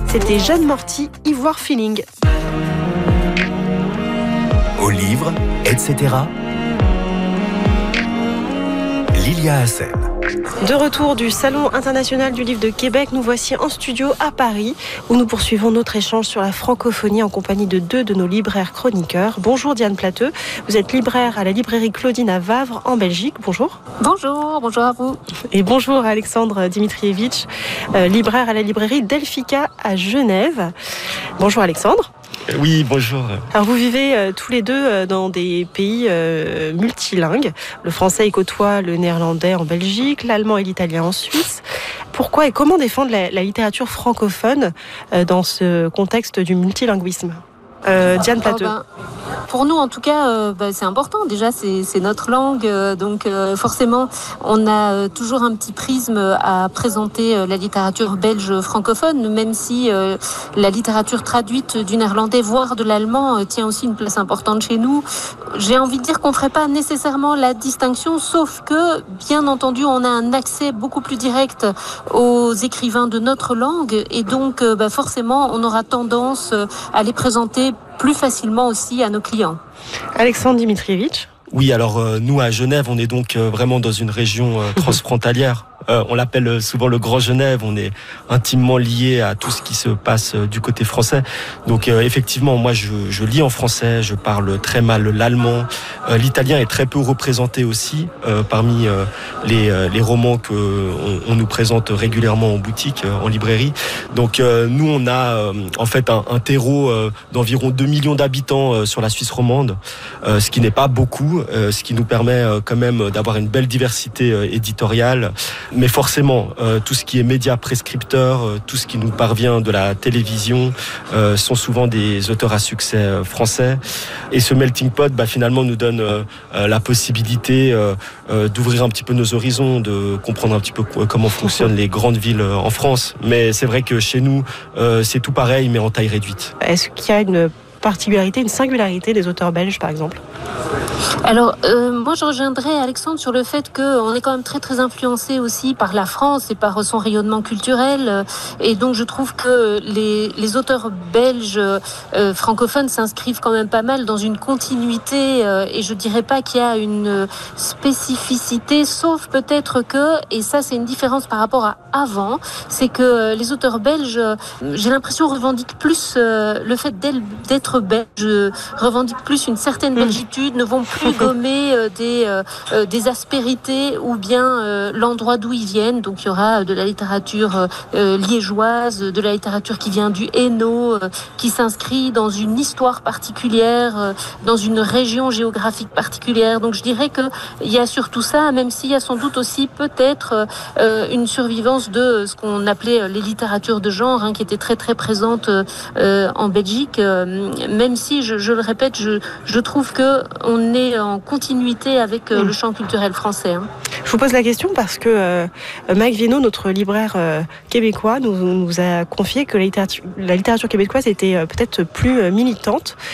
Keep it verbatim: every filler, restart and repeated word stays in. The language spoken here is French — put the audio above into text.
C'était Jeanne Morty, Ivoire Feeling. Au livre, et cetera. Lilia Hassen. De retour du Salon international du livre de Québec, nous voici en studio à Paris, où nous poursuivons notre échange sur la francophonie en compagnie de deux de nos libraires chroniqueurs. Bonjour Diane Plateux, vous êtes libraire à la librairie Claudine à Vavre, en Belgique. Bonjour. Bonjour, bonjour à vous. Et bonjour à Alexandre Dimitrievitch, euh, libraire à la librairie Delphica à Genève. Bonjour Alexandre. Oui, bonjour. Alors vous vivez euh, tous les deux euh, dans des pays euh, multilingues. Le français y côtoie le néerlandais en Belgique, l'allemand et l'italien en Suisse. Pourquoi et comment défendre la, la littérature francophone euh, dans ce contexte du multilinguisme ? Euh, Diane Plateux. Oh ben, pour nous, en tout cas, euh, bah, c'est important. Déjà, c'est, c'est notre langue. Euh, donc, euh, forcément, on a euh, toujours un petit prisme à présenter euh, la littérature belge francophone, même si euh, la littérature traduite du néerlandais, voire de l'allemand, euh, tient aussi une place importante chez nous. J'ai envie de dire qu'on ne ferait pas nécessairement la distinction, sauf que, bien entendu, on a un accès beaucoup plus direct aux écrivains de notre langue. Et donc, euh, bah, forcément, on aura tendance à les présenter plus facilement aussi à nos clients. Alexandre Dimitrievitch. Oui, alors euh, nous à Genève, on est donc euh, vraiment dans une région euh, transfrontalière. Euh, on l'appelle souvent le Grand Genève. On est intimement lié à tout ce qui se passe euh, du côté français. Donc euh, effectivement, moi je, je lis en français, je parle très mal l'allemand. Euh, l'italien est très peu représenté aussi euh, parmi euh, les, euh, les romans que on, on nous présente régulièrement en boutique, euh, en librairie. Donc euh, nous, on a euh, en fait un, un terreau euh, d'environ deux millions d'habitants euh, sur la Suisse romande, euh, ce qui n'est pas beaucoup, euh, ce qui nous permet euh, quand même d'avoir une belle diversité euh, éditoriale. Mais forcément, euh, tout ce qui est médias prescripteurs, euh, tout ce qui nous parvient de la télévision, euh, sont souvent des auteurs à succès euh, français. Et ce melting pot, bah, finalement, nous donne euh, euh, la possibilité euh, euh, d'ouvrir un petit peu nos horizons, de comprendre un petit peu comment fonctionnent les grandes villes euh, en France. Mais c'est vrai que chez nous, euh, c'est tout pareil, mais en taille réduite. Est-ce qu'il y a une particularité, une singularité des auteurs belges, par exemple ? Alors, euh, moi, je rejoindrais Alexandre sur le fait qu'on est quand même très, très influencé aussi par la France et par son rayonnement culturel. Et donc, je trouve que les, les auteurs belges euh, francophones s'inscrivent quand même pas mal dans une continuité. Euh, et je dirais pas qu'il y a une spécificité, sauf peut-être que, et ça, c'est une différence par rapport à avant, c'est que les auteurs belges, j'ai l'impression, revendiquent plus euh, le fait d'être belge, revendiquent plus une certaine belgitude, ne vont plus gommer euh, des, euh, des aspérités ou bien euh, l'endroit d'où ils viennent. Donc il y aura de la littérature euh, liégeoise, de la littérature qui vient du Hainaut, euh, qui s'inscrit dans une histoire particulière, euh, dans une région géographique particulière. Donc je dirais qu'il y a surtout ça, même s'il y a sans doute aussi peut-être euh, une survivance de ce qu'on appelait les littératures de genre, hein, qui étaient très très présentes euh, en Belgique. Euh, même si, je, je le répète, je, je trouve qu'on est en continuité avec euh, le champ culturel français. Hein. Je vous pose la question parce que euh, Mike Viennot, notre libraire euh, québécois, nous, nous a confié que la littérature, la littérature québécoise était euh, peut-être plus euh, militante